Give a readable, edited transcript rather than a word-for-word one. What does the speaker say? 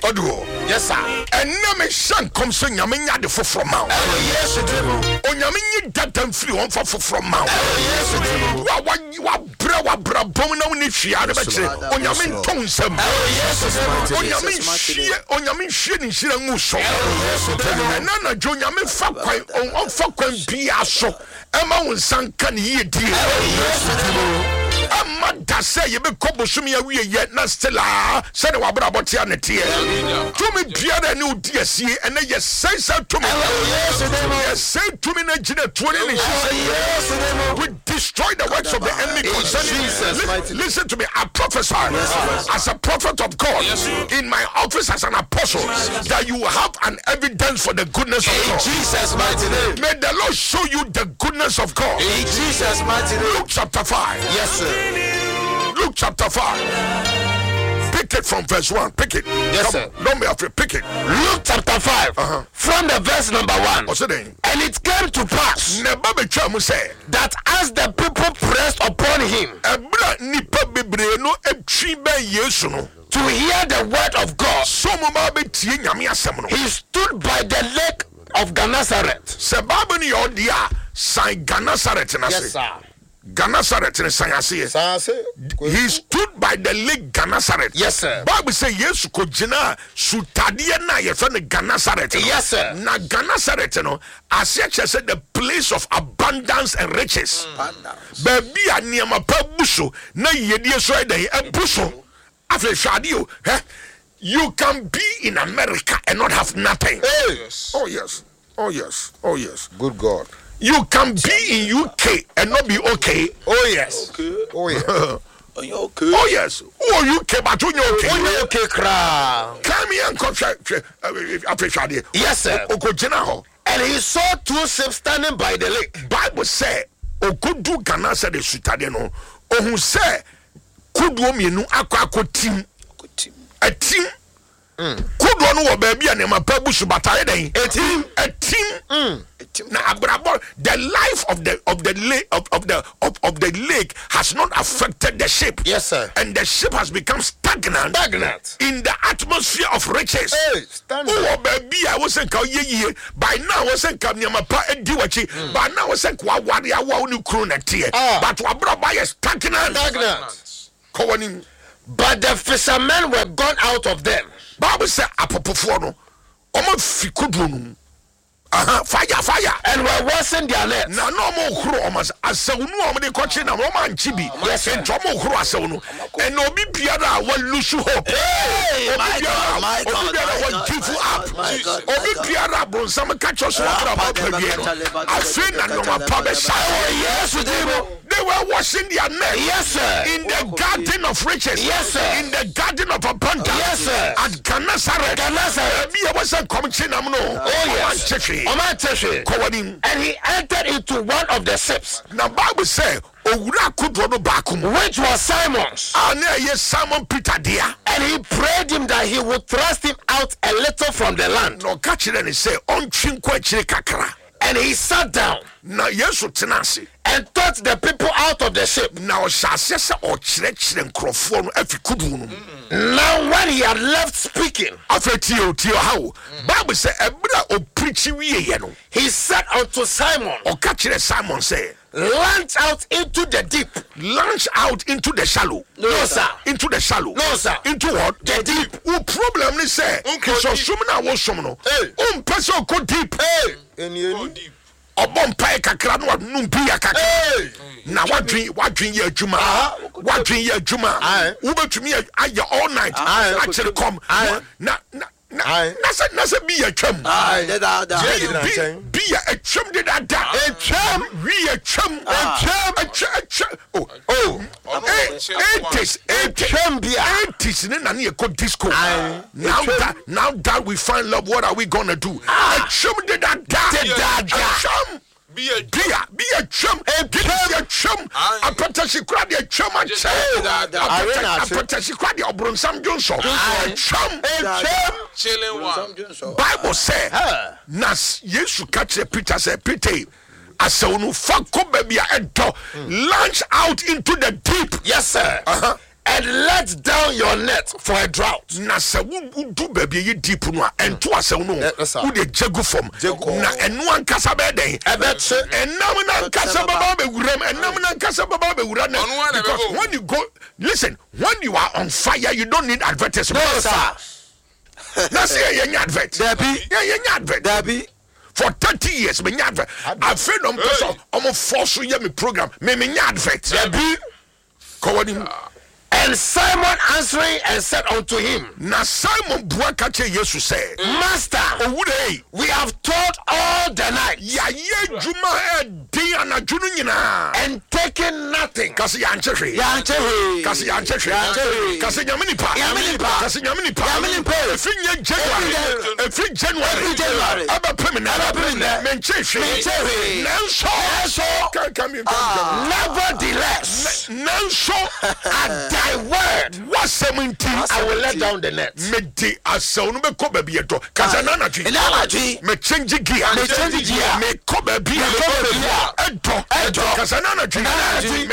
Odo. Yes, sir. And no me shank come so Yaminya the foot from mouth. Yes, on Yamini that and free on for from mouth. What you are bra bomina when if she had a betray on Yamin tongue some. On Yamin shit and shit and muso. And Nana John Yamin fuck on fucking Piasso. Emma will sank can ye dear. Amada say you be kobo sumi awie yet na stella said wa bra botia ne tie to me biara ne odi sie ene ye say to me yes say to me na gina 20 we destroy the works of the enemy concerning Jesus. Listen to me, I prophesy as a prophet of God in my office as an apostle that you have an evidence for the goodness of God. Jesus mighty name. May the Lord show you the goodness of God. In Jesus mighty name. Luke chapter 5. Yes, sir. Luke chapter 5. Pick it from verse 1. Pick it. Yes, sir. Don't be afraid. Pick it. Luke chapter 5. From the verse number 1. And it came to pass that as the people pressed upon him to hear the word of God, he stood by the lake of Gennesaret. Yes, sir. Gennesaret in Sayase. He stood by the lake Gennesaret. Yes, sir. Bible say yes ko jina sutadia na ye friend Gennesaret. Yes, sir. Na Gennesaret no Asiache said the place of abundance and riches. Baby a niama pa buso na yedie so dey e buso. Afi hwadio, you can be in America and not have nothing. Yes. Oh yes. Oh yes. Oh yes. Good God. You can be in UK and not be okay. Oh yes. Okay. Oh yes. Are you okay? Oh yes. Oh UK, but you okay. Oh okay, cry. Come here and come yes, sir. And he saw two ships standing by the lake. Bible say, Okudu Ganasa de Sutadeno, or who say, Kudu mienu akwa team. A team. Could one or baby and my purpose but a team. Now the life of the lake has not affected the ship. Yes, sir. And the ship has become stagnant in the atmosphere of riches. Oh baby, I wasn't call ye by now I wasn't come near my pa diwachi, but now I wasn't what I want to croon at here. But what brought by a stagnant. But the fishermen were gone out of them. Bible said apopofono omo fikudunu fire and were washing their nets. Na no mo huru omo asawunu omo de kochi na mo man chibi ento mo huru asawunu and obi biara wa lose hope. My God. Wa give up. Obi biara bronsam catch us wa about I feel na no ma pa be yes, they were washing their nets. Yes, sir. In the garden of riches. Yes, sir. In the garden of abundance. Yes, sir. At Gennesaret. He entered into one of the ships. Now Bible say, which was Simon's. Simon Peter dear. And he prayed him that he would thrust him out a little from the land. No catch it and he say, and he sat down. Now yes, and taught the people out of the ship. Now when he had left speaking, Bible say he said unto Simon, Simon say, launch out into the deep. Launch out into the shallow. No, sir. Into the shallow. No, sir. Into what? The deep. What problem is say? So sumina was sumino. Person go deep. Deep. Obompa kakra no numpia kakra. Na wadwin ye adwuma. Wadwin ye adwuma. Wobetumi aye all night. Actually come. Na say be a chum. Be a chum de da. A chum. We a chum. A chum. Oh. 80s na na ko disco. Now that we find love, what are we gonna do? A chum de da. Chum. Be a chum. A chum. A potential crowd. A chum. A potential crowd. A bronsam Johnson. A chum. Chilling one. Bible say, Nas Yesu catch Peter say Peter. Asawunu fako baby ento launch out into the deep. Yes, sir. and let down your net for a drought. Na se wo du baby ye deep no a ento asew no wo de jagu fom na eno ankasa be den enam na ankasa baba be wuram enam na ankasa baba be wuram because when you go listen when you are on fire you don't need advertisement. No sir. Na say ye nya advert. Ye nya advert. For 30 years me nya advert. I feel on person omo force ye me program me nya advert. Kowani. And Simon answering and said unto him, na Simon buakache Jesus said, Master, we have toiled all the night and taken nothing. Kasi yanchehe. January. Nevertheless, at thy word, I will let down the net. Me change gear. Me